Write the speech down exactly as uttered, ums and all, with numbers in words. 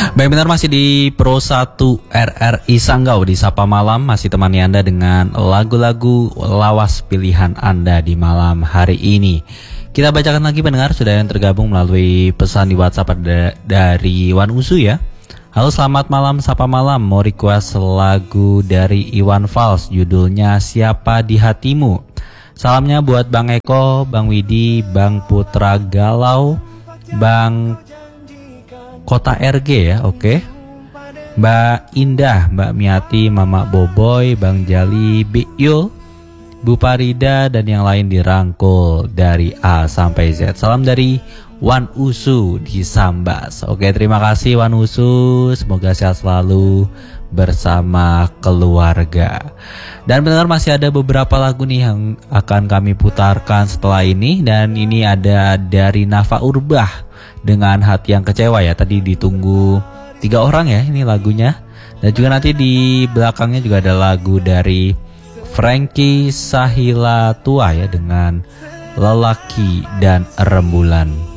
Baik, benar, masih di Pro satu R R I Sanggau di Sapa Malam, masih temani Anda dengan lagu-lagu lawas pilihan Anda di malam hari ini. Kita bacakan lagi pendengar sudah yang tergabung melalui pesan di WhatsApp ada dari Iwan Usu ya. Halo, selamat malam Sapa Malam, mau request lagu dari Iwan Fals, judulnya Siapa di Hatimu. Salamnya buat Bang Eko, Bang Widi, Bang Putra Galau, Bang Kota R G ya, oke. Mbak Indah, Mbak Miati, Mama Boboy, Bang Jali, Biul, Bu Parida, dan yang lain dirangkul dari A sampai Z. Salam dari Wan Usu di Sambas. Oke, terima kasih Wan Usu. Semoga sehat selalu bersama keluarga. Dan benar masih ada beberapa lagu nih yang akan kami putarkan setelah ini. Dan ini ada dari Nafa Urbah dengan Hati Yang Kecewa ya. Tadi ditunggu tiga orang ya ini lagunya. Dan juga nanti di belakangnya juga ada lagu dari Frankie Sahila Tua ya dengan Lelaki dan Rembulan.